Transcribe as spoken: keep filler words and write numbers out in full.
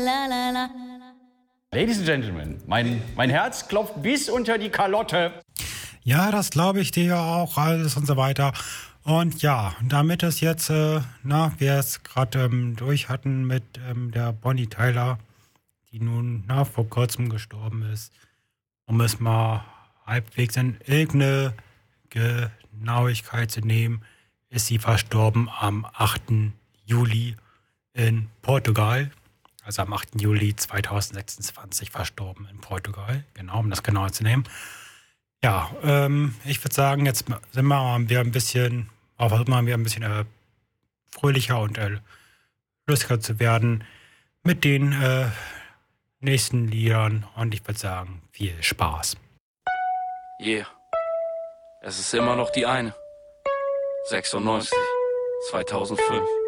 Ladies and Gentlemen, mein, mein Herz klopft bis unter die Kalotte. Ja, das glaube ich dir auch, alles und so weiter. Und ja, damit es jetzt, äh, na, wir es gerade ähm, durch hatten mit ähm, der Bonnie Tyler, die nun na, vor kurzem gestorben ist, um es mal halbwegs in irgendeine Genauigkeit zu nehmen, ist sie verstorben am achten Juli in Portugal. Also am achten Juli zweitausendsechsundzwanzig verstorben in Portugal, genau, um das genauer zu nehmen. Ja, ähm, ich würde sagen, jetzt sind wir mal wieder ein bisschen, auch mal wieder ein bisschen äh, fröhlicher und äh, lustiger zu werden mit den äh, nächsten Liedern. Und ich würde sagen, viel Spaß. Yeah, es ist immer noch die eine. sechsundneunzig, zweitausendfünf.